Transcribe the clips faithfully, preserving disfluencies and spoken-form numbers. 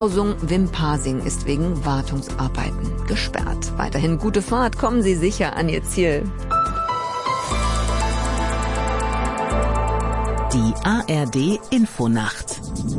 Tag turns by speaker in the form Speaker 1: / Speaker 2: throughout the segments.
Speaker 1: Wim Pasing ist wegen Wartungsarbeiten gesperrt. Weiterhin gute Fahrt, kommen Sie sicher an Ihr Ziel.
Speaker 2: Die A R D Infonacht.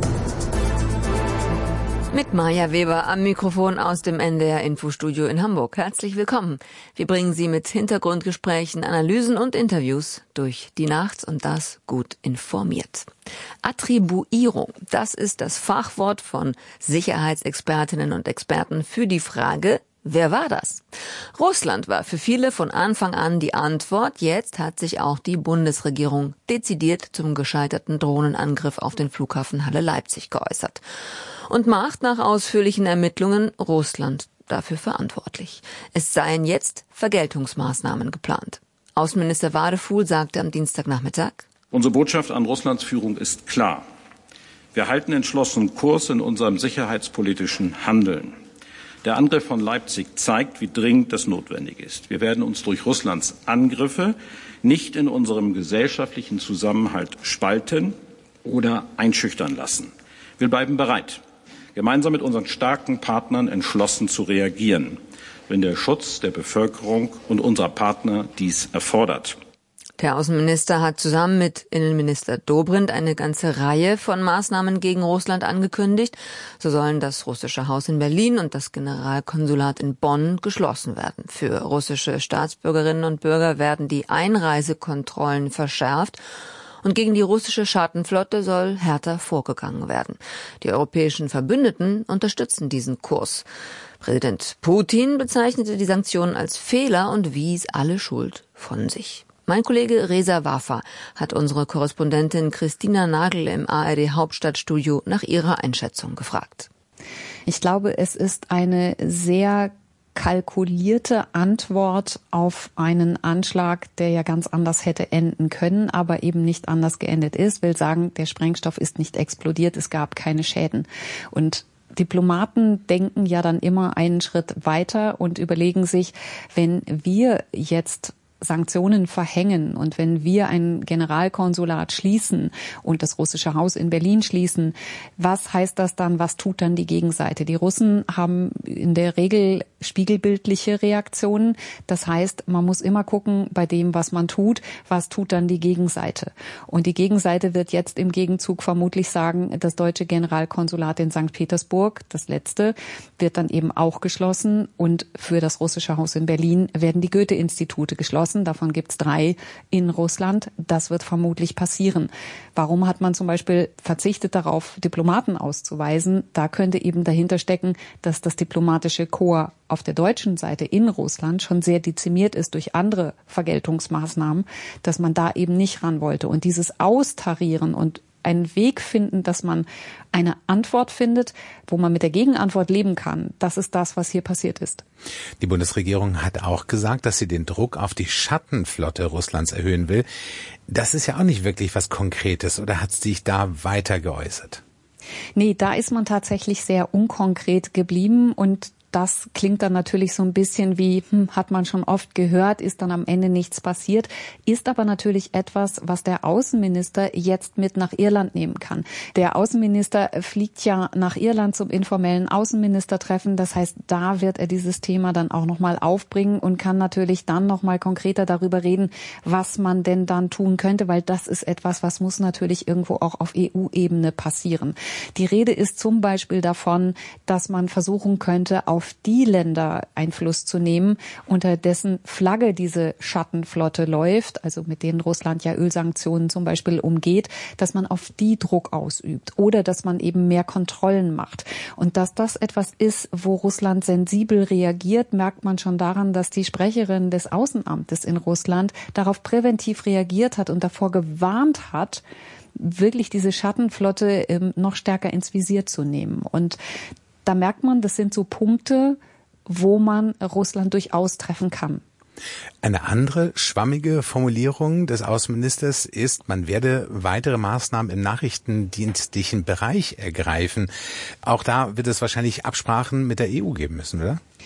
Speaker 1: Mit Maja Weber am Mikrofon aus dem N D R Infostudio in Hamburg. Herzlich willkommen. Wir bringen Sie mit Hintergrundgesprächen, Analysen und Interviews durch die Nacht und das gut informiert. Attribuierung, das ist das Fachwort von Sicherheitsexpertinnen und Experten für die Frage, wer war das? Russland war für viele von Anfang an die Antwort. Jetzt hat sich auch die Bundesregierung dezidiert zum gescheiterten Drohnenangriff auf den Flughafen Halle-Leipzig geäußert und macht nach ausführlichen Ermittlungen Russland dafür verantwortlich. Es seien jetzt Vergeltungsmaßnahmen geplant. Außenminister Wadefuhl sagte am Dienstagnachmittag:
Speaker 3: Unsere Botschaft an Russlands Führung ist klar. Wir halten entschlossen Kurs in unserem sicherheitspolitischen Handeln. Der Angriff von Leipzig zeigt, wie dringend das notwendig ist. Wir werden uns durch Russlands Angriffe nicht in unserem gesellschaftlichen Zusammenhalt spalten oder einschüchtern lassen. Wir bleiben bereit, gemeinsam mit unseren starken Partnern entschlossen zu reagieren, wenn der Schutz der Bevölkerung und unserer Partner dies erfordert.
Speaker 1: Der Außenminister hat zusammen mit Innenminister Dobrindt eine ganze Reihe von Maßnahmen gegen Russland angekündigt. So sollen das russische Haus in Berlin und das Generalkonsulat in Bonn geschlossen werden. Für russische Staatsbürgerinnen und Bürger werden die Einreisekontrollen verschärft. Und gegen die russische Schattenflotte soll härter vorgegangen werden. Die europäischen Verbündeten unterstützen diesen Kurs. Präsident Putin bezeichnete die Sanktionen als Fehler und wies alle Schuld von sich. Mein Kollege Reza Wafa hat unsere Korrespondentin Christina Nagel im A R D Hauptstadtstudio nach ihrer Einschätzung gefragt.
Speaker 4: Ich glaube, es ist eine sehr kalkulierte Antwort auf einen Anschlag, der ja ganz anders hätte enden können, aber eben nicht anders geendet ist. Will sagen, der Sprengstoff ist nicht explodiert, es gab keine Schäden. Und Diplomaten denken ja dann immer einen Schritt weiter und überlegen sich, wenn wir jetzt Sanktionen verhängen und wenn wir ein Generalkonsulat schließen und das russische Haus in Berlin schließen, was heißt das dann, was tut dann die Gegenseite? Die Russen haben in der Regel spiegelbildliche Reaktionen. Das heißt, man muss immer gucken bei dem, was man tut, was tut dann die Gegenseite. Und die Gegenseite wird jetzt im Gegenzug vermutlich sagen, das deutsche Generalkonsulat in Sankt Petersburg, das letzte, wird dann eben auch geschlossen und für das russische Haus in Berlin werden die Goethe-Institute geschlossen. Davon gibt es drei in Russland. Das wird vermutlich passieren. Warum hat man zum Beispiel verzichtet darauf, Diplomaten auszuweisen? Da könnte eben dahinter stecken, dass das diplomatische Korps auf der deutschen Seite in Russland schon sehr dezimiert ist durch andere Vergeltungsmaßnahmen, dass man da eben nicht ran wollte. Und dieses Austarieren und einen Weg finden, dass man eine Antwort findet, wo man mit der Gegenantwort leben kann. Das ist das, was hier passiert ist.
Speaker 5: Die Bundesregierung hat auch gesagt, dass sie den Druck auf die Schattenflotte Russlands erhöhen will. Das ist ja auch nicht wirklich was Konkretes, oder hat sie sich da weiter geäußert?
Speaker 4: Nee, da ist man tatsächlich sehr unkonkret geblieben und das klingt dann natürlich so ein bisschen wie, hm, hat man schon oft gehört, ist dann am Ende nichts passiert, ist aber natürlich etwas, was der Außenminister jetzt mit nach Irland nehmen kann. Der Außenminister fliegt ja nach Irland zum informellen Außenministertreffen, das heißt, da wird er dieses Thema dann auch nochmal aufbringen und kann natürlich dann nochmal konkreter darüber reden, was man denn dann tun könnte, weil das ist etwas, was muss natürlich irgendwo auch auf E U-Ebene passieren. Die Rede ist zum Beispiel davon, dass man versuchen könnte, auf die Länder Einfluss zu nehmen, unter dessen Flagge diese Schattenflotte läuft, also mit denen Russland ja Ölsanktionen zum Beispiel umgeht, dass man auf die Druck ausübt oder dass man eben mehr Kontrollen macht. Und dass das etwas ist, wo Russland sensibel reagiert, merkt man schon daran, dass die Sprecherin des Außenamtes in Russland darauf präventiv reagiert hat und davor gewarnt hat, wirklich diese Schattenflotte ähm, noch stärker ins Visier zu nehmen. Und da merkt man, das sind so Punkte, wo man Russland durchaus treffen kann.
Speaker 5: Eine andere schwammige Formulierung des Außenministers ist, man werde weitere Maßnahmen im nachrichtendienstlichen Bereich ergreifen. Auch da wird es wahrscheinlich Absprachen mit der E U geben müssen, oder?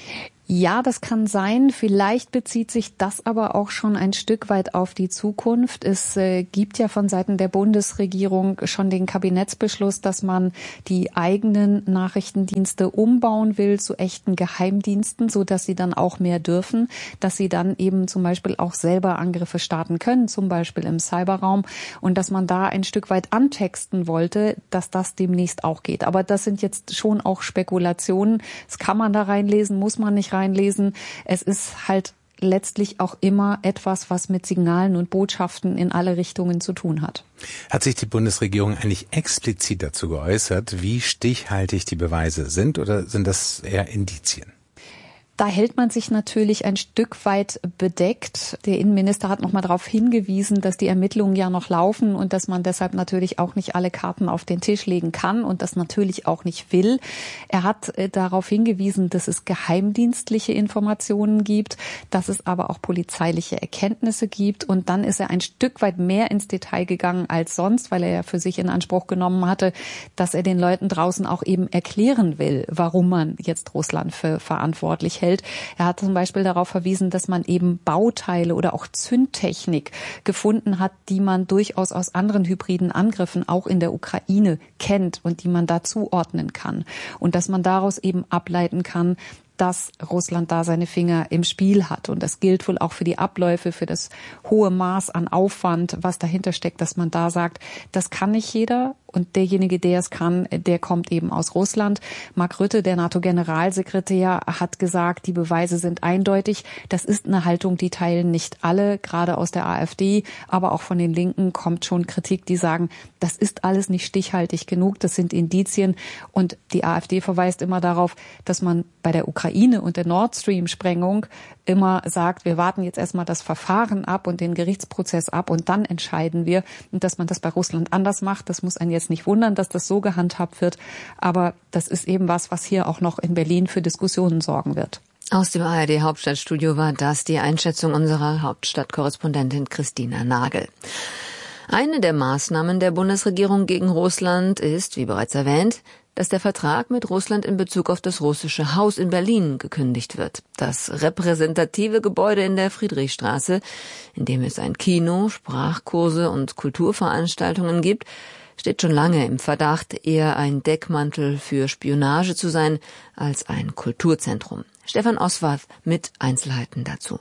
Speaker 4: Ja, das kann sein. Vielleicht bezieht sich das aber auch schon ein Stück weit auf die Zukunft. Es äh, gibt ja von Seiten der Bundesregierung schon den Kabinettsbeschluss, dass man die eigenen Nachrichtendienste umbauen will zu echten Geheimdiensten, so dass sie dann auch mehr dürfen, dass sie dann eben zum Beispiel auch selber Angriffe starten können, zum Beispiel im Cyberraum, und dass man da ein Stück weit antexten wollte, dass das demnächst auch geht. Aber das sind jetzt schon auch Spekulationen. Das kann man da reinlesen, muss man nicht reinlesen. Es ist halt letztlich auch immer etwas, was mit Signalen und Botschaften in alle Richtungen zu tun hat.
Speaker 5: Hat sich die Bundesregierung eigentlich explizit dazu geäußert, wie stichhaltig die Beweise sind, oder sind das eher Indizien?
Speaker 4: Da hält man sich natürlich ein Stück weit bedeckt. Der Innenminister hat noch mal darauf hingewiesen, dass die Ermittlungen ja noch laufen und dass man deshalb natürlich auch nicht alle Karten auf den Tisch legen kann und das natürlich auch nicht will. Er hat äh, darauf hingewiesen, dass es geheimdienstliche Informationen gibt, dass es aber auch polizeiliche Erkenntnisse gibt, und dann ist er ein Stück weit mehr ins Detail gegangen als sonst, weil er ja für sich in Anspruch genommen hatte, dass er den Leuten draußen auch eben erklären will, warum man jetzt Russland für verantwortlich hält. Er hat zum Beispiel darauf verwiesen, dass man eben Bauteile oder auch Zündtechnik gefunden hat, die man durchaus aus anderen hybriden Angriffen auch in der Ukraine kennt und die man da zuordnen kann. Und dass man daraus eben ableiten kann, dass Russland da seine Finger im Spiel hat. Und das gilt wohl auch für die Abläufe, für das hohe Maß an Aufwand, was dahinter steckt, dass man da sagt, das kann nicht jeder. Und derjenige, der es kann, der kommt eben aus Russland. Mark Rutte, der NATO-Generalsekretär, hat gesagt, die Beweise sind eindeutig. Das ist eine Haltung, die teilen nicht alle, gerade aus der AfD, aber auch von den Linken kommt schon Kritik, die sagen, das ist alles nicht stichhaltig genug, das sind Indizien. Und die AfD verweist immer darauf, dass man bei der Ukraine und der Nord Stream-Sprengung immer sagt, wir warten jetzt erstmal das Verfahren ab und den Gerichtsprozess ab und dann entscheiden wir. Und dass man das bei Russland anders macht, das muss einen jetzt nicht wundern, dass das so gehandhabt wird. Aber das ist eben was, was hier auch noch in Berlin für Diskussionen sorgen wird.
Speaker 1: Aus dem A R D-Hauptstadtstudio war das die Einschätzung unserer Hauptstadtkorrespondentin Christina Nagel. Eine der Maßnahmen der Bundesregierung gegen Russland ist, wie bereits erwähnt, dass der Vertrag mit Russland in Bezug auf das Russische Haus in Berlin gekündigt wird. Das repräsentative Gebäude in der Friedrichstraße, in dem es ein Kino, Sprachkurse und Kulturveranstaltungen gibt, steht schon lange im Verdacht, eher ein Deckmantel für Spionage zu sein als ein Kulturzentrum. Stefan Oswald mit Einzelheiten dazu.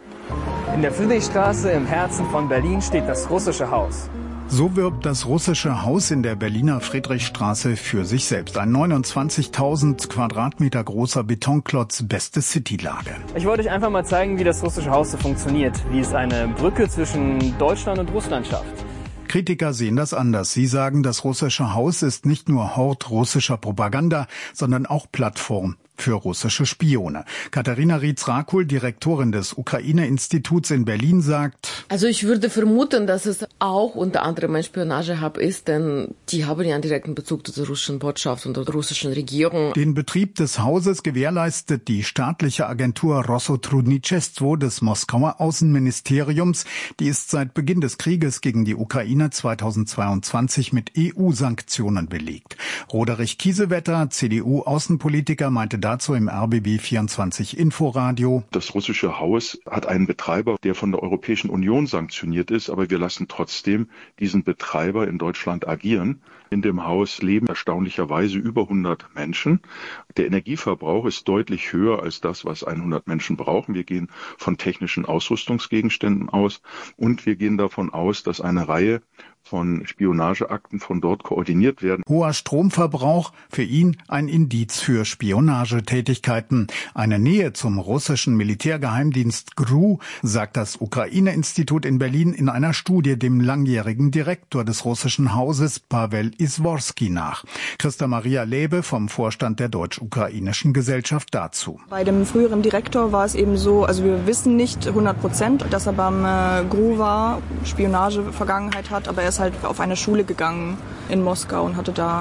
Speaker 6: In der Friedrichstraße im Herzen von Berlin steht das Russische Haus.
Speaker 7: So wirbt das Russische Haus in der Berliner Friedrichstraße für sich selbst. Ein neunundzwanzigtausend Quadratmeter großer Betonklotz, beste Citylage.
Speaker 6: Ich wollte euch einfach mal zeigen, wie das Russische Haus so funktioniert, wie es eine Brücke zwischen Deutschland und Russland schafft.
Speaker 7: Kritiker sehen das anders. Sie sagen, das Russische Haus ist nicht nur Hort russischer Propaganda, sondern auch Plattform für russische Spione. Katharina Rietz-Rakul, Direktorin des Ukraine-Instituts in Berlin, sagt:
Speaker 8: Also ich würde vermuten, dass es auch unter anderem ein Spionagehub ist, denn die haben ja einen direkten Bezug zu der russischen Botschaft und der russischen Regierung.
Speaker 7: Den Betrieb des Hauses gewährleistet die staatliche Agentur Rossotrudniczestwo des Moskauer Außenministeriums. Die ist seit Beginn des Krieges gegen die Ukraine zweitausendzweiundzwanzig mit E U-Sanktionen belegt. Roderich Kiesewetter, C D U-Außenpolitiker, meinte dazu im R B B vierundzwanzig Inforadio:
Speaker 9: Das Russische Haus hat einen Betreiber, der von der Europäischen Union sanktioniert ist, aber wir lassen trotzdem diesen Betreiber in Deutschland agieren. In dem Haus leben erstaunlicherweise über hundert Menschen. Der Energieverbrauch ist deutlich höher als das, was hundert Menschen brauchen. Wir gehen von technischen Ausrüstungsgegenständen aus und wir gehen davon aus, dass eine Reihe von Spionageakten von dort koordiniert werden.
Speaker 7: Hoher Stromverbrauch, für ihn ein Indiz für Spionagetätigkeiten. Eine Nähe zum russischen Militärgeheimdienst G R U, sagt das Ukraine-Institut in Berlin in einer Studie dem langjährigen Direktor des Russischen Hauses Pavel Isworski nach. Christa Maria Lebe vom Vorstand der Deutsch-Ukrainischen Gesellschaft dazu.
Speaker 10: Bei dem früheren Direktor war es eben so, also wir wissen nicht hundert Prozent, dass er beim äh, G R U war, Spionage-Vergangenheit hat, aber er ist halt auf eine Schule gegangen in Moskau und hatte da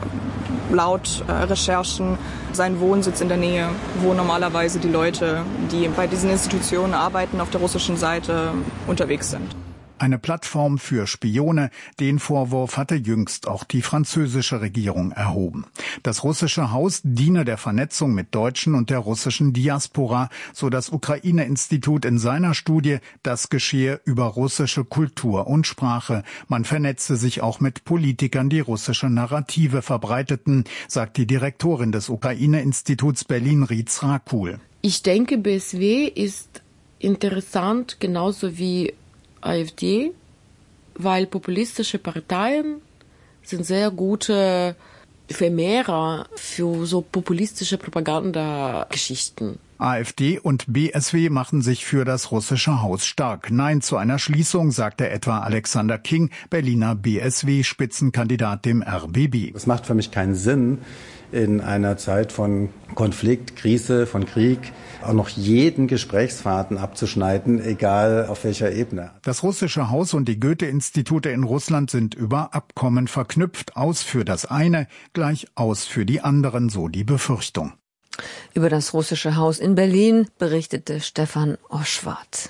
Speaker 10: laut äh, Recherchen seinen Wohnsitz in der Nähe, wo normalerweise die Leute, die bei diesen Institutionen arbeiten, auf der russischen Seite unterwegs sind.
Speaker 7: eine Plattform für Spione. Den Vorwurf hatte jüngst auch die französische Regierung erhoben. Das russische Haus diene der Vernetzung mit Deutschen und der russischen Diaspora, so das Ukraine-Institut in seiner Studie, das geschehe über russische Kultur und Sprache. Man vernetze sich auch mit Politikern, die russische Narrative verbreiteten, sagt die Direktorin des Ukraine-Instituts Berlin, Riz Rakul.
Speaker 8: Ich denke, B S W ist interessant, genauso wie AfD, weil populistische Parteien sind sehr gute Vermehrer für so populistische Propagandageschichten.
Speaker 7: AfD und B S W machen sich für das russische Haus stark. Nein zu einer Schließung, sagte etwa Alexander King, Berliner B S W-Spitzenkandidat dem R B B.
Speaker 11: Es macht für mich keinen Sinn, in einer Zeit von Konflikt, Krise, von Krieg auch noch jeden Gesprächsfaden abzuschneiden, egal auf welcher Ebene.
Speaker 7: Das russische Haus und die Goethe-Institute in Russland sind über Abkommen verknüpft. Aus für das eine, gleich aus für die anderen, so die Befürchtung.
Speaker 1: Über das russische Haus in Berlin berichtete Stefan Oschwart.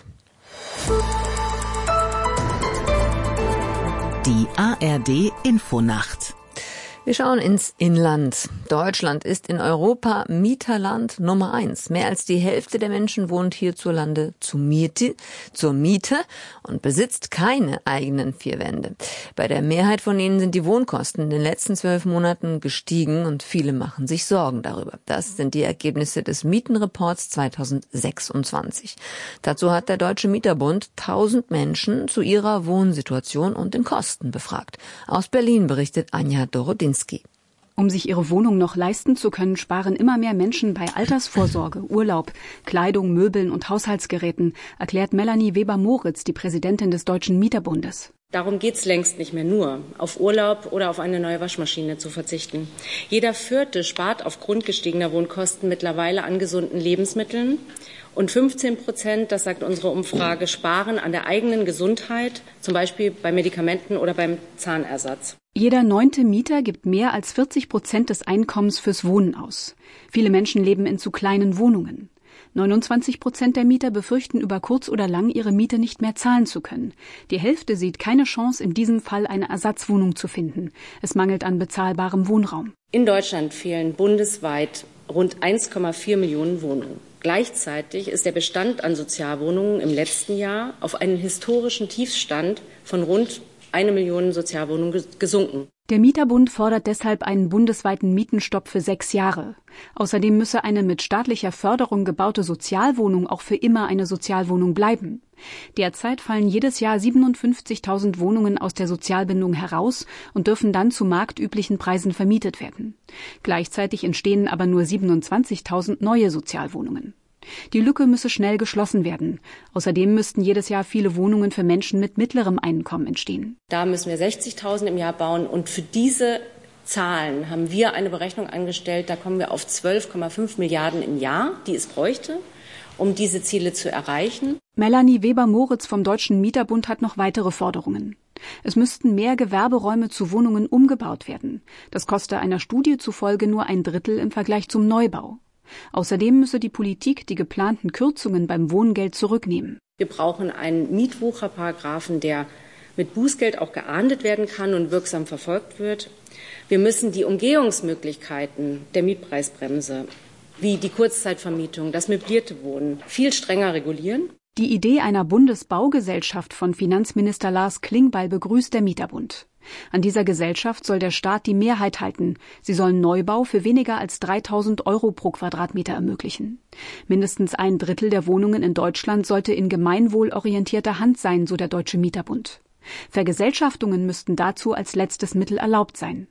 Speaker 2: Die A R D Infonacht.
Speaker 1: Wir schauen ins Inland. Deutschland ist in Europa Mieterland Nummer eins. Mehr als die Hälfte der Menschen wohnt hierzulande zur Miete, zur Miete und besitzt keine eigenen vier Wände. Bei der Mehrheit von ihnen sind die Wohnkosten in den letzten zwölf Monaten gestiegen und viele machen sich Sorgen darüber. Das sind die Ergebnisse des Mietenreports zweitausendsechsundzwanzig. Dazu hat der Deutsche Mieterbund tausend Menschen zu ihrer Wohnsituation und den Kosten befragt. Aus Berlin berichtet Anja Dorodinski.
Speaker 12: Um sich ihre Wohnung noch leisten zu können, sparen immer mehr Menschen bei Altersvorsorge, Urlaub, Kleidung, Möbeln und Haushaltsgeräten, erklärt Melanie Weber-Moritz, die Präsidentin des Deutschen Mieterbundes.
Speaker 13: Darum geht's längst nicht mehr nur, auf Urlaub oder auf eine neue Waschmaschine zu verzichten. Jeder Vierte spart aufgrund gestiegener Wohnkosten mittlerweile an gesunden Lebensmitteln. Und fünfzehn Prozent, das sagt unsere Umfrage, sparen an der eigenen Gesundheit, zum Beispiel bei Medikamenten oder beim Zahnersatz.
Speaker 12: Jeder neunte Mieter gibt mehr als vierzig Prozent des Einkommens fürs Wohnen aus. Viele Menschen leben in zu kleinen Wohnungen. neunundzwanzig Prozent der Mieter befürchten über kurz oder lang, ihre Miete nicht mehr zahlen zu können. Die Hälfte sieht keine Chance, in diesem Fall eine Ersatzwohnung zu finden. Es mangelt an bezahlbarem Wohnraum.
Speaker 13: In Deutschland fehlen bundesweit rund eins Komma vier Millionen Wohnungen. Gleichzeitig ist der Bestand an Sozialwohnungen im letzten Jahr auf einen historischen Tiefstand von rund eine Million Sozialwohnungen gesunken.
Speaker 12: Der Mieterbund fordert deshalb einen bundesweiten Mietenstopp für sechs Jahre. Außerdem müsse eine mit staatlicher Förderung gebaute Sozialwohnung auch für immer eine Sozialwohnung bleiben. Derzeit fallen jedes Jahr siebenundfünfzigtausend Wohnungen aus der Sozialbindung heraus und dürfen dann zu marktüblichen Preisen vermietet werden. Gleichzeitig entstehen aber nur siebenundzwanzigtausend neue Sozialwohnungen. Die Lücke müsse schnell geschlossen werden. Außerdem müssten jedes Jahr viele Wohnungen für Menschen mit mittlerem Einkommen entstehen.
Speaker 13: Da müssen wir sechzigtausend im Jahr bauen und für diese Zahlen haben wir eine Berechnung angestellt. Da kommen wir auf zwölf Komma fünf Milliarden im Jahr, die es bräuchte, um diese Ziele zu erreichen.
Speaker 12: Melanie Weber-Moritz vom Deutschen Mieterbund hat noch weitere Forderungen. Es müssten mehr Gewerberäume zu Wohnungen umgebaut werden. Das koste einer Studie zufolge nur ein Drittel im Vergleich zum Neubau. Außerdem müsse die Politik die geplanten Kürzungen beim Wohngeld zurücknehmen.
Speaker 13: Wir brauchen einen Mietwucherparagraphen, der mit Bußgeld auch geahndet werden kann und wirksam verfolgt wird. Wir müssen die Umgehungsmöglichkeiten der Mietpreisbremse, wie die Kurzzeitvermietung, das möblierte Wohnen, viel strenger regulieren.
Speaker 12: Die Idee einer Bundesbaugesellschaft von Finanzminister Lars Klingbeil begrüßt der Mieterbund. An dieser Gesellschaft soll der Staat die Mehrheit halten. Sie soll Neubau für weniger als dreitausend Euro pro Quadratmeter ermöglichen. Mindestens ein Drittel der Wohnungen in Deutschland sollte in gemeinwohlorientierter Hand sein, so der Deutsche Mieterbund. Vergesellschaftungen müssten dazu als letztes Mittel erlaubt sein.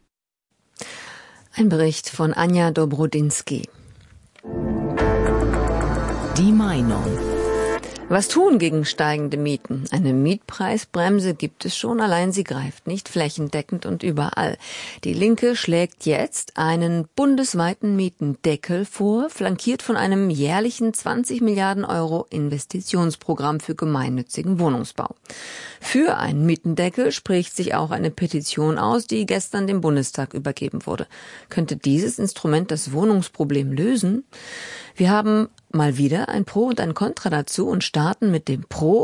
Speaker 1: Ein Bericht von Anja Dobrodinsky.
Speaker 2: Die Meinung.
Speaker 1: Was tun gegen steigende Mieten? Eine Mietpreisbremse gibt es schon, allein sie greift nicht flächendeckend und überall. Die Linke schlägt jetzt einen bundesweiten Mietendeckel vor, flankiert von einem jährlichen zwanzig Milliarden Euro Investitionsprogramm für gemeinnützigen Wohnungsbau. Für einen Mietendeckel spricht sich auch eine Petition aus, die gestern dem Bundestag übergeben wurde. Könnte dieses Instrument das Wohnungsproblem lösen? Wir haben mal wieder ein Pro und ein Contra dazu und starten mit dem Pro.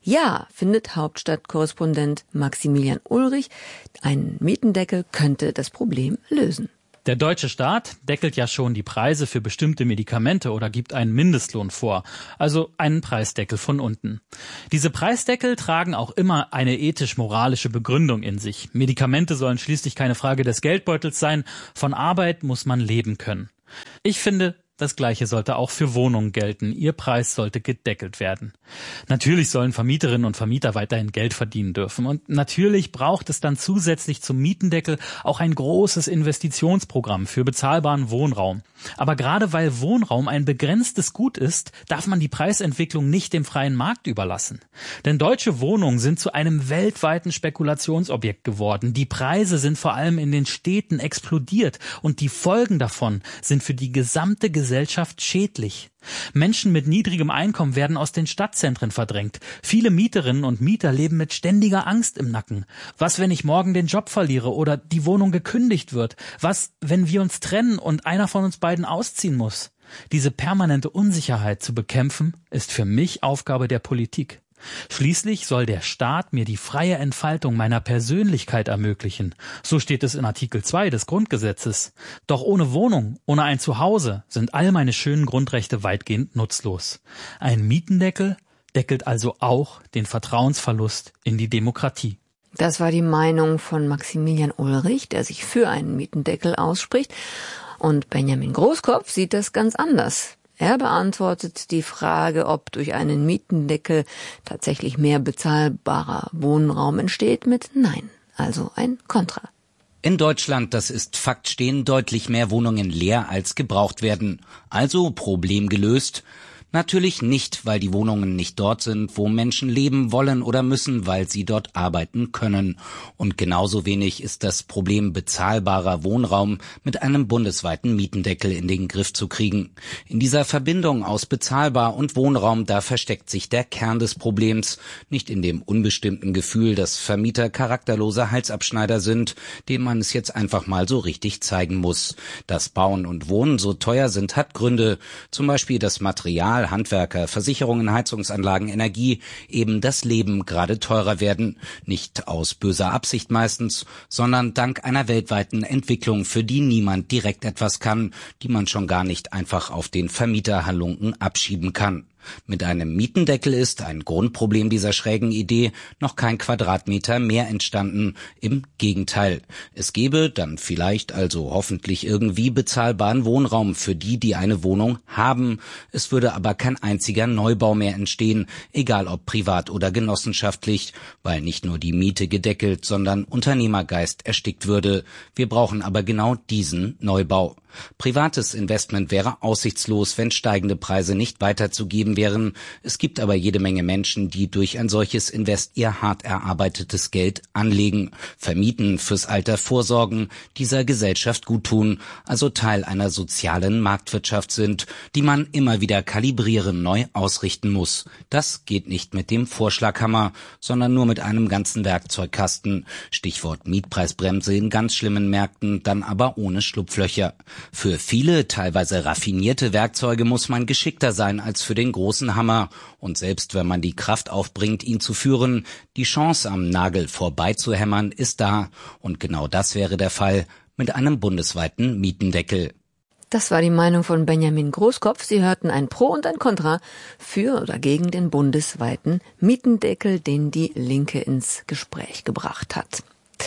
Speaker 1: Ja, findet Hauptstadtkorrespondent Maximilian Ulrich, ein Mietendeckel könnte das Problem lösen.
Speaker 14: Der deutsche Staat deckelt ja schon die Preise für bestimmte Medikamente oder gibt einen Mindestlohn vor, also einen Preisdeckel von unten. Diese Preisdeckel tragen auch immer eine ethisch-moralische Begründung in sich. Medikamente sollen schließlich keine Frage des Geldbeutels sein, von Arbeit muss man leben können. Ich finde, das Gleiche sollte auch für Wohnungen gelten. Ihr Preis sollte gedeckelt werden. Natürlich sollen Vermieterinnen und Vermieter weiterhin Geld verdienen dürfen. Und natürlich braucht es dann zusätzlich zum Mietendeckel auch ein großes Investitionsprogramm für bezahlbaren Wohnraum. Aber gerade weil Wohnraum ein begrenztes Gut ist, darf man die Preisentwicklung nicht dem freien Markt überlassen. Denn deutsche Wohnungen sind zu einem weltweiten Spekulationsobjekt geworden. Die Preise sind vor allem in den Städten explodiert und die Folgen davon sind für die gesamte Gesellschaft Gesellschaft schädlich. Menschen mit niedrigem Einkommen werden aus den Stadtzentren verdrängt. Viele Mieterinnen und Mieter leben mit ständiger Angst im Nacken. Was, wenn ich morgen den Job verliere oder die Wohnung gekündigt wird? Was, wenn wir uns trennen und einer von uns beiden ausziehen muss? Diese permanente Unsicherheit zu bekämpfen, ist für mich Aufgabe der Politik. Schließlich soll der Staat mir die freie Entfaltung meiner Persönlichkeit ermöglichen. So steht es in Artikel zwei des Grundgesetzes. Doch ohne Wohnung, ohne ein Zuhause sind all meine schönen Grundrechte weitgehend nutzlos. Ein Mietendeckel deckelt also auch den Vertrauensverlust in die Demokratie.
Speaker 1: Das war die Meinung von Maximilian Ulrich, der sich für einen Mietendeckel ausspricht. Und Benjamin Großkopf sieht das ganz anders. Er beantwortet die Frage, ob durch einen Mietendeckel tatsächlich mehr bezahlbarer Wohnraum entsteht, mit Nein, also ein Kontra.
Speaker 15: In Deutschland, das ist Fakt, stehen deutlich mehr Wohnungen leer, als gebraucht werden. Also Problem gelöst. Natürlich nicht, weil die Wohnungen nicht dort sind, wo Menschen leben wollen oder müssen, weil sie dort arbeiten können. Und genauso wenig ist das Problem bezahlbarer Wohnraum mit einem bundesweiten Mietendeckel in den Griff zu kriegen. In dieser Verbindung aus bezahlbar und Wohnraum, da versteckt sich der Kern des Problems, nicht in dem unbestimmten Gefühl, dass Vermieter charakterlose Halsabschneider sind, dem man es jetzt einfach mal so richtig zeigen muss. Dass Bauen und Wohnen so teuer sind, hat Gründe, zum Beispiel das Material, Handwerker, Versicherungen, Heizungsanlagen, Energie, eben das Leben gerade teurer werden. Nicht aus böser Absicht meistens, sondern dank einer weltweiten Entwicklung, für die niemand direkt etwas kann, die man schon gar nicht einfach auf den Vermieterhalunken abschieben kann. Mit einem Mietendeckel ist, ein Grundproblem dieser schrägen Idee, noch kein Quadratmeter mehr entstanden. Im Gegenteil. Es gäbe dann vielleicht, also hoffentlich irgendwie bezahlbaren Wohnraum für die, die eine Wohnung haben. Es würde aber kein einziger Neubau mehr entstehen, egal ob privat oder genossenschaftlich, weil nicht nur die Miete gedeckelt, sondern Unternehmergeist erstickt würde. Wir brauchen aber genau diesen Neubau. Privates Investment wäre aussichtslos, wenn steigende Preise nicht weiterzugeben wären. Es gibt aber jede Menge Menschen, die durch ein solches Invest ihr hart erarbeitetes Geld anlegen, vermieten, fürs Alter vorsorgen, dieser Gesellschaft guttun, also Teil einer sozialen Marktwirtschaft sind, die man immer wieder kalibrieren, neu ausrichten muss. Das geht nicht mit dem Vorschlaghammer, sondern nur mit einem ganzen Werkzeugkasten. Stichwort Mietpreisbremse in ganz schlimmen Märkten, dann aber ohne Schlupflöcher. Für viele, teilweise raffinierte Werkzeuge muss man geschickter sein als für den großen Hammer. Und selbst wenn man die Kraft aufbringt, ihn zu führen, die Chance am Nagel vorbeizuhämmern ist da. Und genau das wäre der Fall mit einem bundesweiten Mietendeckel.
Speaker 1: Das war die Meinung von Benjamin Großkopf. Sie hörten ein Pro und ein Contra für oder gegen den bundesweiten Mietendeckel, den die Linke ins Gespräch gebracht hat.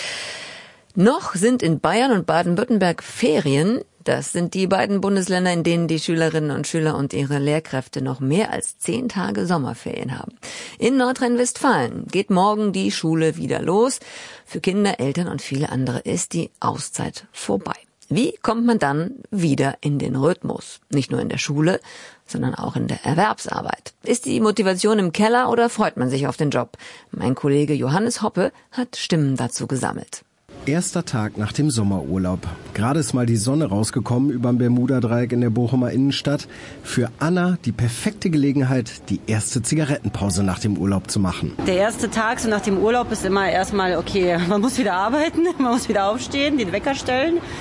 Speaker 1: Noch sind in Bayern und Baden-Württemberg Ferien. Das sind die beiden Bundesländer, in denen die Schülerinnen und Schüler und ihre Lehrkräfte noch mehr als zehn Tage Sommerferien haben. In Nordrhein-Westfalen geht morgen die Schule wieder los. Für Kinder, Eltern und viele andere ist die Auszeit vorbei. Wie kommt man dann wieder in den Rhythmus? Nicht nur in der Schule, sondern auch in der Erwerbsarbeit. Ist die Motivation im Keller oder freut man sich auf den Job? Mein Kollege Johannes Hoppe hat Stimmen dazu gesammelt.
Speaker 16: Erster Tag nach dem Sommerurlaub. Gerade ist mal die Sonne rausgekommen überm Bermuda-Dreieck in der Bochumer Innenstadt. Für Anna die perfekte Gelegenheit, die erste Zigarettenpause nach dem Urlaub zu machen.
Speaker 17: Der erste Tag so nach dem Urlaub ist immer erstmal, okay, man muss wieder arbeiten, man muss wieder aufstehen, den Wecker stellen.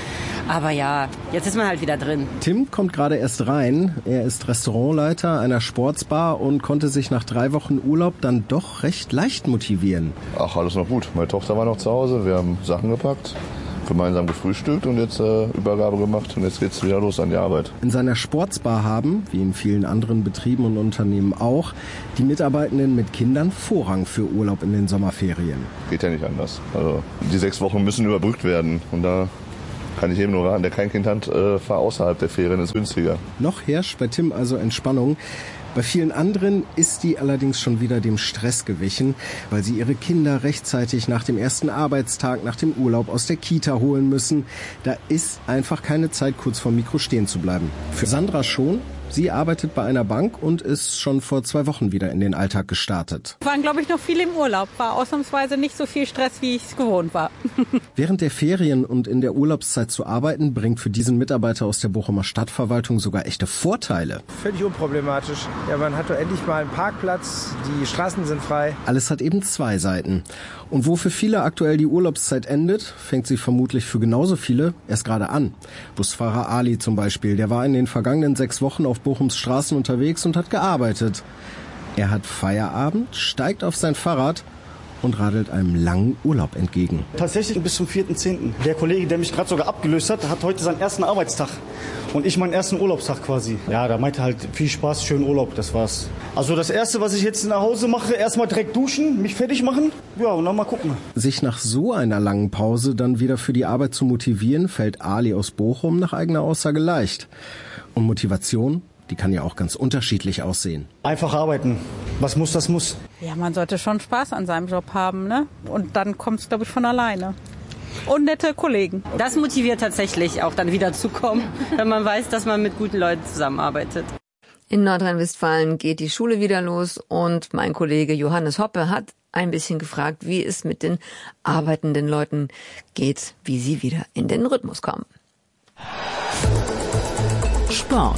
Speaker 17: Aber ja, jetzt ist man halt wieder drin.
Speaker 16: Tim kommt gerade erst rein. Er ist Restaurantleiter einer Sportsbar und konnte sich nach drei Wochen Urlaub dann doch recht leicht motivieren.
Speaker 18: Ach, alles noch gut. Meine Tochter war noch zu Hause, wir haben Sachen gepackt, gemeinsam gefrühstückt und jetzt äh, Übergabe gemacht und jetzt geht's wieder los an die Arbeit.
Speaker 16: In seiner Sportsbar haben, wie in vielen anderen Betrieben und Unternehmen auch, die Mitarbeitenden mit Kindern Vorrang für Urlaub in den Sommerferien.
Speaker 18: Geht ja nicht anders. Also die sechs Wochen müssen überbrückt werden und da kann ich eben nur raten, der kein Kind hat, äh, fahr außerhalb der Ferien, ist günstiger.
Speaker 16: Noch herrscht bei Tim also Entspannung. Bei vielen anderen ist die allerdings schon wieder dem Stress gewichen, weil sie ihre Kinder rechtzeitig nach dem ersten Arbeitstag, nach dem Urlaub aus der Kita holen müssen. Da ist einfach keine Zeit, kurz vor dem Mikro stehen zu bleiben. Für Sandra schon. Sie arbeitet bei einer Bank und ist schon vor zwei Wochen wieder in den Alltag gestartet.
Speaker 19: Wir waren, glaube ich, noch viel im Urlaub. War ausnahmsweise nicht so viel Stress, wie ich es gewohnt war.
Speaker 16: Während der Ferien und in der Urlaubszeit zu arbeiten, bringt für diesen Mitarbeiter aus der Bochumer Stadtverwaltung sogar echte Vorteile.
Speaker 20: Völlig unproblematisch. Ja, man hat doch endlich mal einen Parkplatz, die Straßen sind frei.
Speaker 16: Alles hat eben zwei Seiten. Und wo für viele aktuell die Urlaubszeit endet, fängt sie vermutlich für genauso viele erst gerade an. Busfahrer Ali zum Beispiel, der war in den vergangenen sechs Wochen auf Bochums Straßen unterwegs und hat gearbeitet. Er hat Feierabend, steigt auf sein Fahrrad und radelt einem langen Urlaub entgegen.
Speaker 21: Tatsächlich bis zum vierten zehnten Der Kollege, der mich gerade sogar abgelöst hat, hat heute seinen ersten Arbeitstag. Und ich meinen ersten Urlaubstag quasi. Ja, da meinte halt viel Spaß, schönen Urlaub, das war's. Also das Erste, was ich jetzt nach Hause mache, erstmal direkt duschen, mich fertig machen. Ja, und dann mal gucken.
Speaker 16: Sich nach so einer langen Pause dann wieder für die Arbeit zu motivieren, fällt Ali aus Bochum nach eigener Aussage leicht. Und Motivation, die kann ja auch ganz unterschiedlich aussehen.
Speaker 21: Einfach arbeiten. Was muss, das muss.
Speaker 19: Ja, man sollte schon Spaß an seinem Job haben, ne? Und dann kommt es, glaube ich, von alleine. Und nette Kollegen.
Speaker 17: Das motiviert tatsächlich auch dann wieder zu kommen, wenn man weiß, dass man mit guten Leuten zusammenarbeitet.
Speaker 1: In Nordrhein-Westfalen geht die Schule wieder los und mein Kollege Johannes Hoppe hat ein bisschen gefragt, wie es mit den arbeitenden Leuten geht, wie sie wieder in den Rhythmus kommen.
Speaker 2: Sport.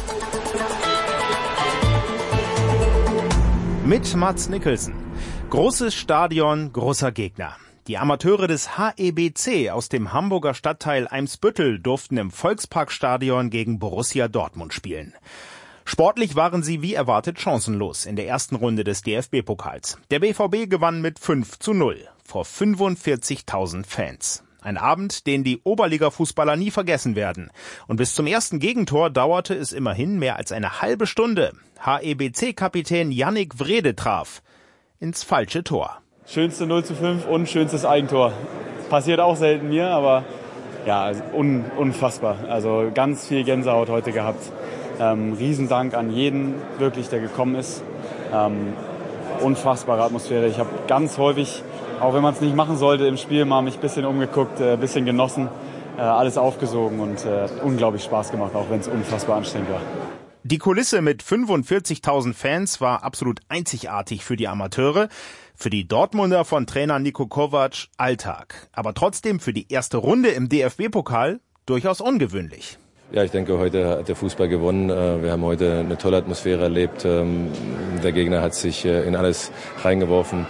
Speaker 22: Mit Mats Nicholson. Großes Stadion, großer Gegner. Die Amateure des H E B C aus dem Hamburger Stadtteil Eimsbüttel durften im Volksparkstadion gegen Borussia Dortmund spielen. Sportlich waren sie wie erwartet chancenlos in der ersten Runde des D F B-Pokals. Der B V B gewann mit fünf zu null vor fünfundvierzigtausend Fans. Ein Abend, den die Oberliga-Fußballer nie vergessen werden. Und bis zum ersten Gegentor dauerte es immerhin mehr als eine halbe Stunde. H E B C-Kapitän Yannick Wrede traf ins falsche Tor.
Speaker 23: Schönste null zu fünf und schönstes Eigentor. Passiert auch selten mir, aber ja, un, unfassbar. Also ganz viel Gänsehaut heute gehabt. Ähm, Riesendank an jeden, wirklich, der gekommen ist. Ähm, unfassbare Atmosphäre. Ich habe ganz häufig, auch wenn man es nicht machen sollte, im Spiel mal mich ein bisschen umgeguckt, ein äh, bisschen genossen, äh, alles aufgesogen und äh, unglaublich Spaß gemacht, auch wenn es unfassbar anstrengend war.
Speaker 22: Die Kulisse mit fünfundvierzigtausend Fans war absolut einzigartig für die Amateure. Für die Dortmunder von Trainer Niko Kovac Alltag. Aber trotzdem für die erste Runde im D F B-Pokal durchaus ungewöhnlich.
Speaker 24: Ja, ich denke, heute hat der Fußball gewonnen. Wir haben heute eine tolle Atmosphäre erlebt. Der Gegner hat sich in alles reingeworfen,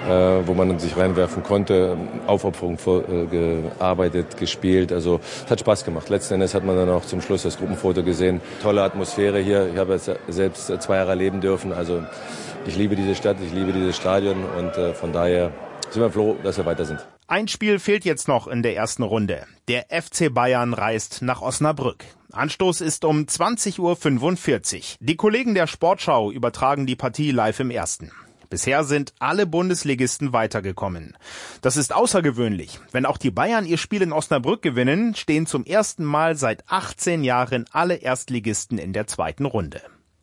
Speaker 24: wo man sich reinwerfen konnte. Aufopferung gearbeitet, gespielt. Also es hat Spaß gemacht. Letzten Endes hat man dann auch zum Schluss das Gruppenfoto gesehen. Tolle Atmosphäre hier. Ich habe jetzt selbst zwei Jahre erleben dürfen. Also ich liebe diese Stadt, ich liebe dieses Stadion und von daher sind wir froh, dass wir weiter sind.
Speaker 22: Ein Spiel fehlt jetzt noch in der ersten Runde. Der F C Bayern reist nach Osnabrück. Anstoß ist um zwanzig Uhr fünfundvierzig. Die Kollegen der Sportschau übertragen die Partie live im Ersten. Bisher sind alle Bundesligisten weitergekommen. Das ist außergewöhnlich. Wenn auch die Bayern ihr Spiel in Osnabrück gewinnen, stehen zum ersten Mal seit achtzehn Jahren alle Erstligisten in der zweiten Runde.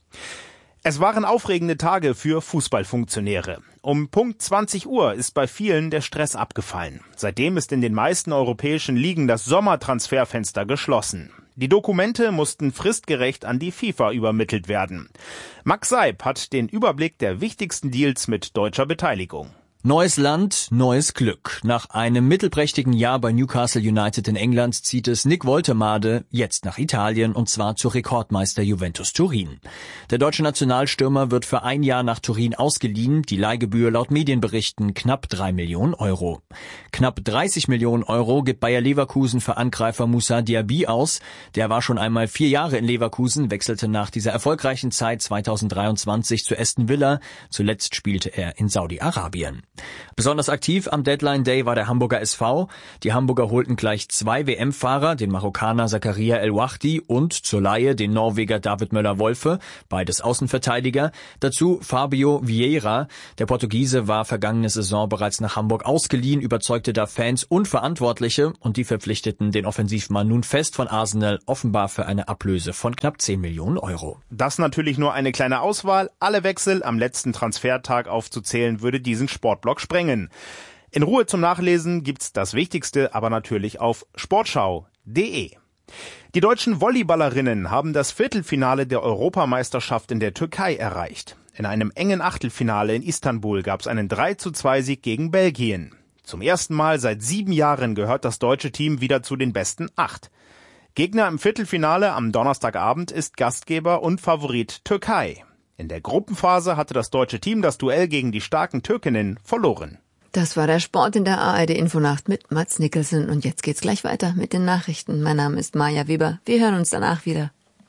Speaker 22: Es waren aufregende Tage für Fußballfunktionäre. Um Punkt zwanzig Uhr ist bei vielen der Stress abgefallen. Seitdem ist in den meisten europäischen Ligen das Sommertransferfenster geschlossen. Die Dokumente mussten fristgerecht an die FIFA übermittelt werden. Max Seib hat den Überblick der wichtigsten Deals mit deutscher Beteiligung.
Speaker 3: Neues Land, neues Glück. Nach einem mittelprächtigen Jahr bei Newcastle United in England zieht es Nick Woltemade jetzt nach Italien und zwar zu Rekordmeister Juventus Turin. Der deutsche Nationalstürmer wird für ein Jahr nach Turin ausgeliehen, die Leihgebühr laut Medienberichten knapp drei Millionen Euro. Knapp dreißig Millionen Euro gibt Bayer Leverkusen für Angreifer Moussa Diaby aus. Der war schon einmal vier Jahre in Leverkusen, wechselte nach dieser erfolgreichen Zeit zweitausenddreiundzwanzig zu Aston Villa. Zuletzt spielte er in Saudi-Arabien. Besonders aktiv am Deadline Day war der Hamburger S V. Die Hamburger holten gleich zwei W M-Fahrer, den Marokkaner Zakaria El Wahdi und zur Leihe den Norweger David Möller-Wolfe, beides Außenverteidiger. Dazu Fabio Vieira. Der Portugiese war vergangene Saison bereits nach Hamburg ausgeliehen, überzeugte da Fans und Verantwortliche und die verpflichteten den Offensivmann nun fest von Arsenal, offenbar für eine Ablöse von knapp zehn Millionen Euro.
Speaker 22: Das natürlich nur eine kleine Auswahl. Alle Wechsel am letzten Transfertag aufzuzählen, würde diesen Sportblock sprengen. In Ruhe zum Nachlesen gibt's das Wichtigste aber natürlich auf sportschau punkt de. Die deutschen Volleyballerinnen haben das Viertelfinale der Europameisterschaft in der Türkei erreicht. In einem engen Achtelfinale in Istanbul gab's einen drei zu zwei Sieg gegen Belgien. Zum ersten Mal seit sieben Jahren gehört das deutsche Team wieder zu den besten acht. Gegner im Viertelfinale am Donnerstagabend ist Gastgeber und Favorit Türkei. In der Gruppenphase hatte das deutsche Team das Duell gegen die starken Türkinnen verloren.
Speaker 1: Das war der Sport in der A R D Infonacht mit Mats Nicholson. Und jetzt geht's gleich weiter mit den Nachrichten. Mein Name ist Maja Weber. Wir hören uns danach wieder.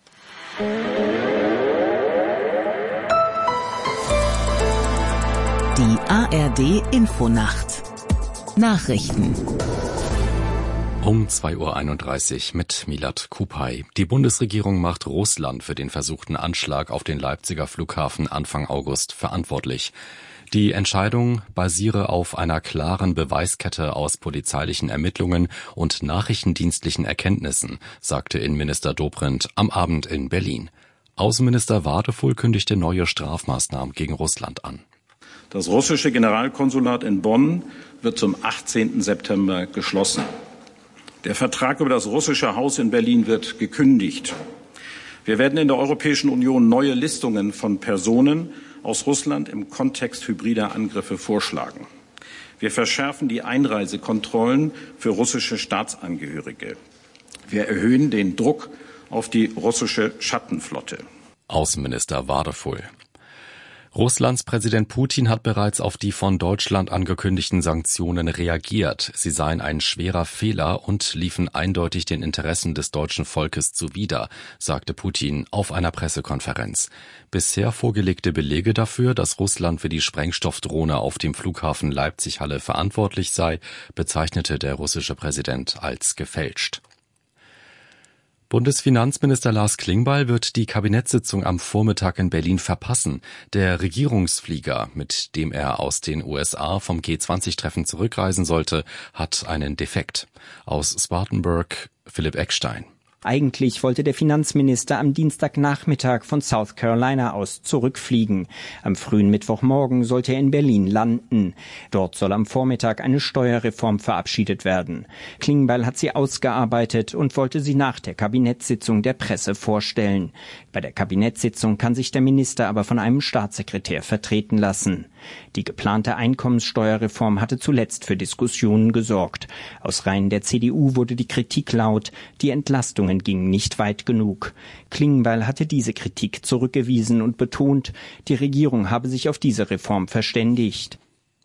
Speaker 2: Die A R D Infonacht. Nachrichten.
Speaker 4: Um zwei Uhr einunddreißig mit Milad Kupay. Die Bundesregierung macht Russland für den versuchten Anschlag auf den Leipziger Flughafen Anfang August verantwortlich. Die Entscheidung basiere auf einer klaren Beweiskette aus polizeilichen Ermittlungen und nachrichtendienstlichen Erkenntnissen, sagte Innenminister Dobrindt am Abend in Berlin. Außenminister Wadefuhl kündigte neue Strafmaßnahmen gegen Russland an.
Speaker 5: Das russische Generalkonsulat in Bonn wird zum achtzehnten September geschlossen. Der Vertrag über das russische Haus in Berlin wird gekündigt. Wir werden in der Europäischen Union neue Listungen von Personen aus Russland im Kontext hybrider Angriffe vorschlagen. Wir verschärfen die Einreisekontrollen für russische Staatsangehörige. Wir erhöhen den Druck auf die russische Schattenflotte.
Speaker 4: Außenminister Wadefuhl. Russlands Präsident Putin hat bereits auf die von Deutschland angekündigten Sanktionen reagiert. Sie seien ein schwerer Fehler und liefen eindeutig den Interessen des deutschen Volkes zuwider, sagte Putin auf einer Pressekonferenz. Bisher vorgelegte Belege dafür, dass Russland für die Sprengstoffdrohne auf dem Flughafen Leipzig-Halle verantwortlich sei, bezeichnete der russische Präsident als gefälscht. Bundesfinanzminister Lars Klingbeil wird die Kabinettssitzung am Vormittag in Berlin verpassen. Der Regierungsflieger, mit dem er aus den U S A vom G zwanzig Treffen zurückreisen sollte, hat einen Defekt. Aus Spartanburg Philipp Eckstein.
Speaker 6: Eigentlich wollte der Finanzminister am Dienstagnachmittag von South Carolina aus zurückfliegen. Am frühen Mittwochmorgen sollte er in Berlin landen. Dort soll am Vormittag eine Steuerreform verabschiedet werden. Klingbeil hat sie ausgearbeitet und wollte sie nach der Kabinettssitzung der Presse vorstellen. Bei der Kabinettssitzung kann sich der Minister aber von einem Staatssekretär vertreten lassen. Die geplante Einkommenssteuerreform hatte zuletzt für Diskussionen gesorgt. Aus Reihen der C D U wurde die Kritik laut, die Entlastungen gingen nicht weit genug. Klingbeil hatte diese Kritik zurückgewiesen und betont, die Regierung habe sich auf diese Reform verständigt.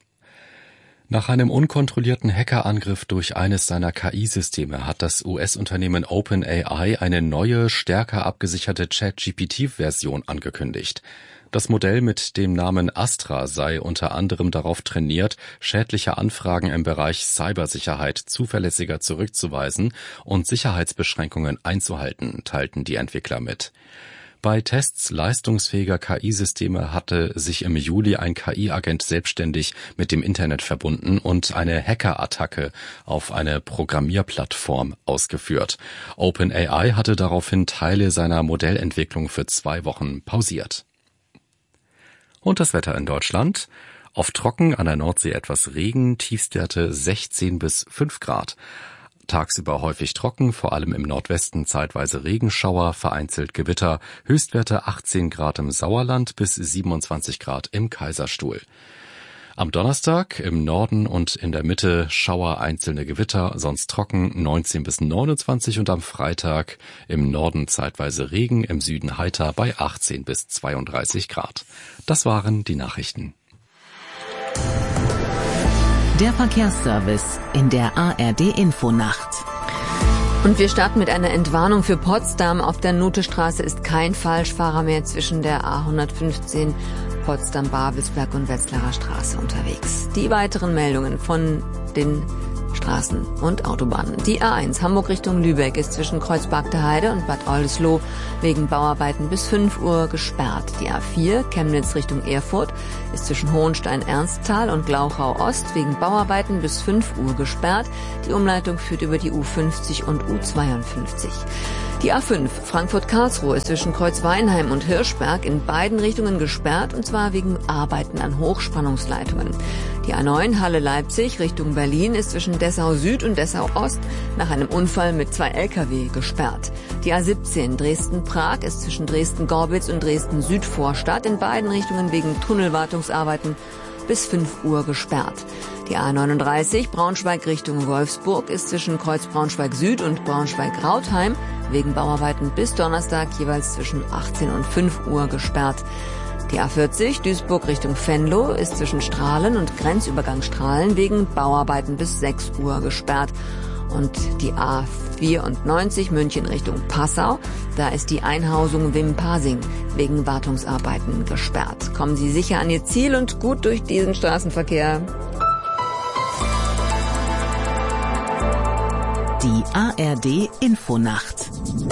Speaker 4: Nach einem unkontrollierten Hackerangriff durch eines seiner K I-Systeme hat das U S-Unternehmen OpenAI eine neue, stärker abgesicherte Chat-G P T-Version angekündigt. Das Modell mit dem Namen Astra sei unter anderem darauf trainiert, schädliche Anfragen im Bereich Cybersicherheit zuverlässiger zurückzuweisen und Sicherheitsbeschränkungen einzuhalten, teilten die Entwickler mit. Bei Tests leistungsfähiger K I-Systeme hatte sich im Juli ein K I-Agent selbstständig mit dem Internet verbunden und eine Hackerattacke auf eine Programmierplattform ausgeführt. OpenAI hatte daraufhin Teile seiner Modellentwicklung für zwei Wochen pausiert. Und das Wetter in Deutschland. Oft trocken, an der Nordsee etwas Regen, Tiefstwerte sechzehn bis fünf Grad. Tagsüber häufig trocken, vor allem im Nordwesten zeitweise Regenschauer, vereinzelt Gewitter, Höchstwerte achtzehn Grad im Sauerland bis siebenundzwanzig Grad im Kaiserstuhl. Am Donnerstag im Norden und in der Mitte Schauer, einzelne Gewitter, sonst trocken, neunzehn bis neunundzwanzig, und am Freitag im Norden zeitweise Regen, im Süden heiter bei achtzehn bis zweiunddreißig Grad. Das waren die Nachrichten.
Speaker 2: Der Verkehrsservice in der A R D-Infonacht.
Speaker 1: Und wir starten mit einer Entwarnung für Potsdam. Auf der Nothestraße ist kein Falschfahrer mehr zwischen der A hundertfünfzehn Potsdam-Babelsberg und Wetzlarer Straße unterwegs. Die weiteren Meldungen von den Straßen und Autobahnen. Die A eins Hamburg Richtung Lübeck ist zwischen Kreuzberg Heide und Bad Oldesloe wegen Bauarbeiten bis fünf Uhr gesperrt. Die A vier Chemnitz Richtung Erfurt ist zwischen Hohenstein-Ernsthal und Glauchau Ost wegen Bauarbeiten bis fünf Uhr gesperrt. Die Umleitung führt über die U fünfzig und U zweiundfünfzig. Die A fünf Frankfurt-Karlsruhe ist zwischen Kreuzweinheim und Hirschberg in beiden Richtungen gesperrt, und zwar wegen Arbeiten an Hochspannungsleitungen. Die A neun Halle-Leipzig Richtung Berlin ist zwischen Dessau Süd und Dessau Ost nach einem Unfall mit zwei L K W gesperrt. Die A siebzehn Dresden-Prag ist zwischen Dresden-Gorbitz und Dresden-Südvorstadt in beiden Richtungen wegen Tunnelwartungsarbeiten bis fünf Uhr gesperrt. Die A neununddreißig Braunschweig Richtung Wolfsburg ist zwischen Kreuz Braunschweig Süd und Braunschweig-Rautheim wegen Bauarbeiten bis Donnerstag jeweils zwischen achtzehn und fünf Uhr gesperrt. Die A vierzig Duisburg Richtung Venlo ist zwischen Strahlen und Grenzübergang Strahlen wegen Bauarbeiten bis sechs Uhr gesperrt. Und die A vierundneunzig München Richtung Passau, da ist die Einhausung Wimpasing wegen Wartungsarbeiten gesperrt. Kommen Sie sicher an Ihr Ziel und gut durch diesen Straßenverkehr.
Speaker 2: Die A R D-Infonacht.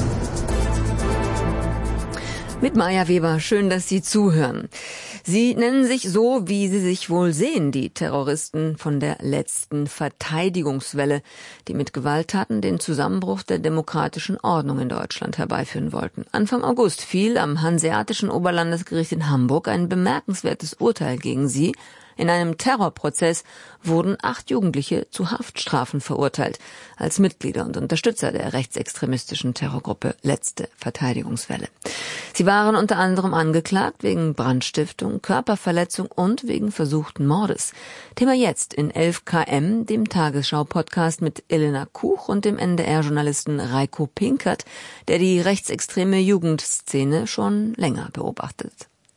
Speaker 1: Mit Maja Weber, schön, dass Sie zuhören. Sie nennen sich so, wie Sie sich wohl sehen, die Terroristen von der letzten Verteidigungswelle, die mit Gewalttaten den Zusammenbruch der demokratischen Ordnung in Deutschland herbeiführen wollten. Anfang August fiel am Hanseatischen Oberlandesgericht in Hamburg ein bemerkenswertes Urteil gegen sie. In einem Terrorprozess wurden acht Jugendliche zu Haftstrafen verurteilt, als Mitglieder und Unterstützer der rechtsextremistischen Terrorgruppe Letzte Verteidigungswelle. Sie waren unter anderem angeklagt wegen Brandstiftung, Körperverletzung und wegen versuchten Mordes. Thema jetzt in elf K M, dem Tagesschau-Podcast mit Elena Kuch und dem N D R-Journalisten Reiko Pinkert, der die rechtsextreme Jugendszene schon länger beobachtet.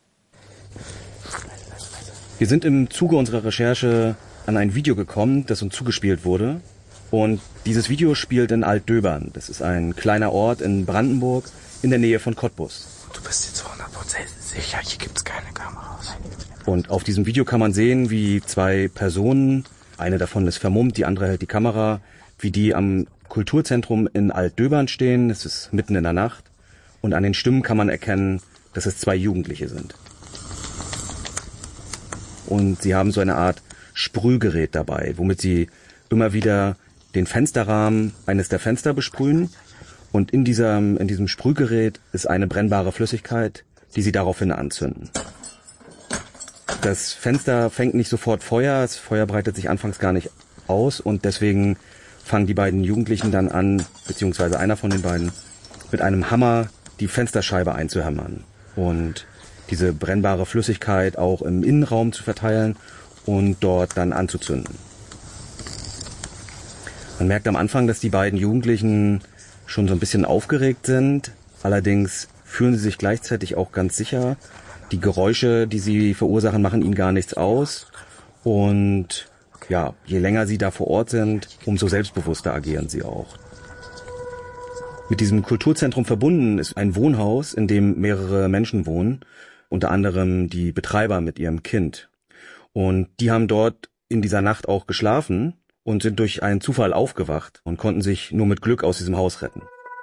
Speaker 8: Wir sind im Zuge unserer Recherche an ein Video gekommen, das uns zugespielt wurde. Und dieses Video spielt in Altdöbern. Das ist ein kleiner Ort in Brandenburg in der Nähe von Cottbus.
Speaker 9: Du bist dir zu hundert Prozent sicher, hier gibt's keine Kameras.
Speaker 8: Und auf diesem Video kann man sehen, wie zwei Personen, eine davon ist vermummt, die andere hält die Kamera, wie die am Kulturzentrum in Altdöbern stehen. Es ist mitten in der Nacht. Und an den Stimmen kann man erkennen, dass es zwei Jugendliche sind. Und sie haben so eine Art Sprühgerät dabei, womit sie immer wieder den Fensterrahmen eines der Fenster besprühen. Und in diesem, in diesem Sprühgerät ist eine brennbare Flüssigkeit, die sie daraufhin anzünden. Das Fenster fängt nicht sofort Feuer, das Feuer breitet sich anfangs gar nicht aus und deswegen fangen die beiden Jugendlichen dann an, beziehungsweise einer von den beiden, mit einem Hammer die Fensterscheibe einzuhämmern. Und diese brennbare Flüssigkeit auch im Innenraum zu verteilen und dort dann anzuzünden. Man merkt am Anfang, dass die beiden Jugendlichen schon so ein bisschen aufgeregt sind. Allerdings fühlen sie sich gleichzeitig auch ganz sicher. Die Geräusche, die sie verursachen, machen ihnen gar nichts aus. Und ja, je länger sie da vor Ort sind, umso selbstbewusster agieren sie auch. Mit diesem Kulturzentrum verbunden ist ein Wohnhaus, in dem mehrere Menschen wohnen. Unter anderem die Betreiber mit ihrem Kind. Und die haben dort in dieser Nacht auch geschlafen und sind durch einen Zufall aufgewacht und konnten sich nur mit Glück aus diesem Haus retten.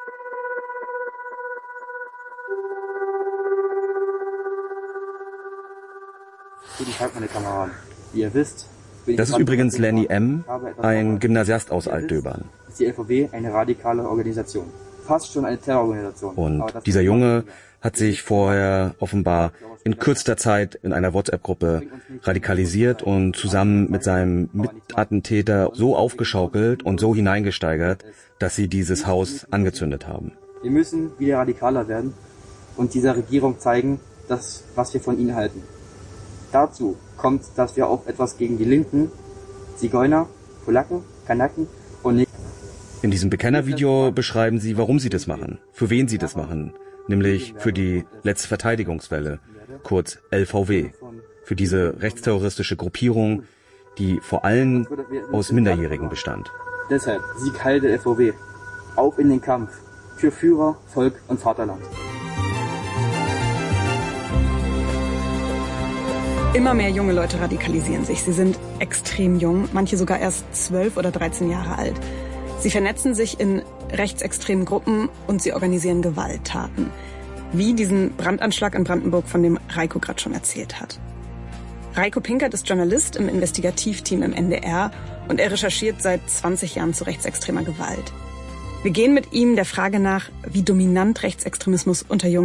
Speaker 10: Guten Tag, meine Kameraden. Wie ihr wisst, bin
Speaker 8: das ist übrigens Lenny M., ein Gymnasiast aus Altdöbern.
Speaker 10: Ist die L V W eine radikale Organisation. Fast schon eine Terrororganisation.
Speaker 8: Und dieser Junge hat sich vorher offenbar in kürzester Zeit in einer WhatsApp-Gruppe radikalisiert und zusammen mit seinem Mitattentäter so aufgeschaukelt und so hineingesteigert, dass sie dieses Haus angezündet haben.
Speaker 10: Wir müssen wieder radikaler werden und dieser Regierung zeigen, das, was wir von ihnen halten. Dazu kommt, dass wir auch etwas gegen die Linken, Zigeuner, Polacken, Kanaken und Neger.
Speaker 8: In diesem Bekennervideo beschreiben sie, warum sie das machen, für wen sie das machen, nämlich für die letzte Verteidigungswelle, kurz L V W, für diese rechtsterroristische Gruppierung, die vor allem aus Minderjährigen bestand.
Speaker 10: Deshalb Sieg Heil der L V W, auf in den Kampf, für Führer, Volk und Vaterland.
Speaker 7: Immer mehr junge Leute radikalisieren sich. Sie sind extrem jung, manche sogar erst zwölf oder dreizehn Jahre alt. Sie vernetzen sich in rechtsextremen Gruppen und sie organisieren Gewalttaten. Wie diesen Brandanschlag in Brandenburg, von dem Reiko gerade schon erzählt hat. Reiko Pinkert ist Journalist im Investigativteam im N D R und er recherchiert seit zwanzig Jahren zu rechtsextremer Gewalt. Wir gehen mit ihm der Frage nach, wie dominant Rechtsextremismus unter jungen